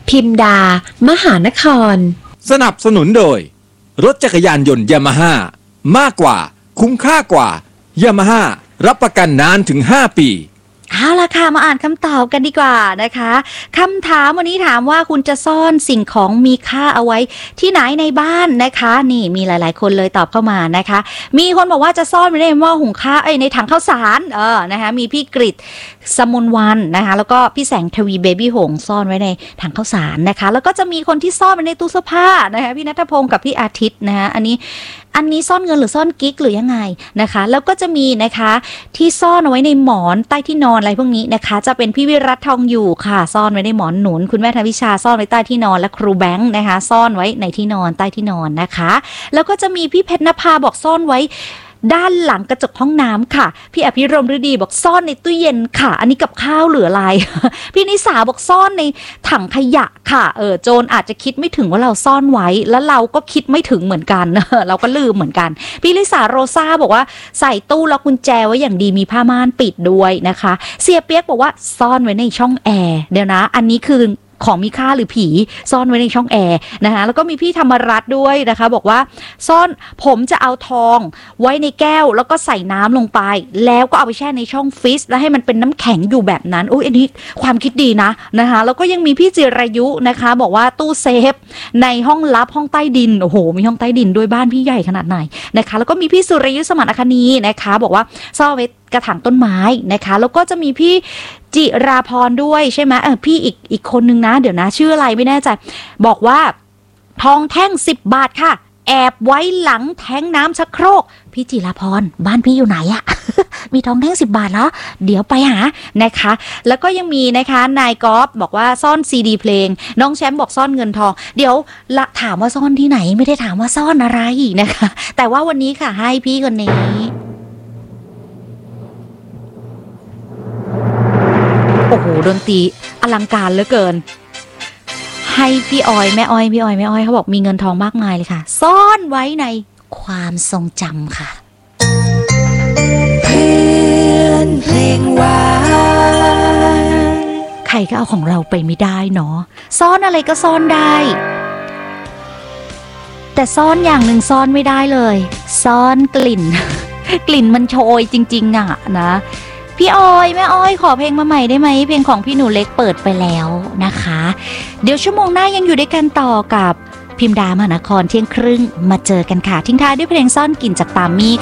พิมดามหานครสนับสนุนโดยรถจักรยานยนต์ยามาฮ่ามากกว่าคุ้มค่ากว่ายามาฮ่ารับประกันนานถึง5 ปีเอาล่ะค่ะมาอ่านคำตอบกันดีกว่านะคะคำถามวันนี้ถามว่าคุณจะซ่อนสิ่งของมีค่าเอาไว้ที่ไหนในบ้านนะคะนี่มีหลายๆคนเลยตอบเข้ามานะคะมีคนบอกว่าจะซ่อนไว้ในหม้อหุงข้าวในถังข้าวสารนะคะมีพี่กฤษสมุนวันนะคะแล้วก็พี่แสงทวีเบบี้หงซ่อนไว้ในถังข้าวสารนะคะแล้วก็จะมีคนที่ซ่อนไว้ในตู้เสื้อผ้านะคะพี่ณัฐพงศ์กับพี่อาทิตย์นะคะอันนี้ซ่อนเงินหรือซ่อนกิ๊กหรือยังไงนะคะแล้วก็จะมีนะคะที่ซ่อนเอาไว้ในหมอนใต้ที่นอนอะไรพวกนี้นะคะจะเป็นพี่วิรัตทองอยู่ค่ะซ่อนไว้ในหมอนหนุนคุณแม่ธวิชาซ่อนไว้ใต้ที่นอนและครูแบงค์นะคะซ่อนไว้ในที่นอนใต้ที่นอนนะคะแล้วก็จะมีพี่เพชรนภาบอกซ่อนไว้ด้านหลังกระจกห้องน้ำค่ะพี่อภิรมฤดีบอกซ่อนในตู้เย็นค่ะอันนี้กับข้าวเหลืออะไร พี่นิสาบอกซ่อนในถังขยะค่ะโจรอาจจะคิดไม่ถึงว่าเราซ่อนไว้แล้วเราก็คิดไม่ถึงเหมือนกัน เราก็ลืมเหมือนกันพี่ลิสาโรซ่าบอกว่าใส่ตู้ล็อกกุญแจไว้อย่างดีมีผ้าม่านปิดด้วยนะคะเสียเปียกบอกว่าซ่อนไว้ในช่องแอร์เดี๋ยวนะอันนี้คือของมีค่าหรือผีซ่อนไว้ในช่องแอร์นะคะแล้วก็มีพี่ธรรมรัตน์ด้วยนะคะบอกว่าซ่อนผมจะเอาทองไว้ในแก้วแล้วก็ใส่น้ำลงไปแล้วก็เอาไปแช่ในช่องฟรีซแล้วให้มันเป็นน้ำแข็งอยู่แบบนั้นอันนี้ความคิดดีนะคะแล้วก็ยังมีพี่จิรายุนะคะบอกว่าตู้เซฟในห้องลับห้องใต้ดินโอ้โหมีห้องใต้ดินด้วยบ้านพี่ใหญ่ขนาดไหนนะคะแล้วก็มีพี่สุรยุทธสมานคณีนะคะบอกว่าซ่อนไว้กระถางต้นไม้นะคะแล้วก็จะมีพี่จิราพรด้วยใช่ไหมพี่อีกคนนึงนะเดี๋ยวนะชื่ออะไรไม่แน่ใจบอกว่าทองแท่ง10 บาทค่ะแอบไว้หลังแท้งน้ำชักโครกพี่จิราพรบ้านพี่อยู่ไหนอะ มีทองแท่ง10 บาทแล้วเดี๋ยวไปหานะคะแล้วก็ยังมีนะคะนายกอล์ฟบอกว่าซ่อนซีดีเพลงน้องแชมป์บอกซ่อนเงินทองเดี๋ยวละถามว่าซ่อนที่ไหนไม่ได้ถามว่าซ่อนอะไรนะคะแต่ว่าวันนี้ค่ะให้พี่คนนี้โอ้โหดนตรีอลังการเหลือเกินให้พี่ออยแม่อ้อยเขาบอกมีเงินทองมากมายเลยค่ะซ่อนไว้ในความทรงจำค่ะเพื่อนเพลงหวานใครก็เอาของเราไปไม่ได้เนาะซ่อนอะไรก็ซ่อนได้แต่ซ่อนอย่างหนึ่งซ่อนไม่ได้เลยซ่อนกลิ่น กลิ่นมันโชยจริงๆอ่ะนะพี่ออยแม่อ้อยขอเพลงมาใหม่ได้ไหมเพลงของพี่หนูเล็กเปิดไปแล้วนะคะเดี๋ยวชั่วโมงหน้ายังอยู่ด้วยกันต่อกับพิมดามหานครเที่ยงครึ่งมาเจอกันค่ะทิ้งท้ายด้วยเพลงซ่อนกลิ่นจากปามี่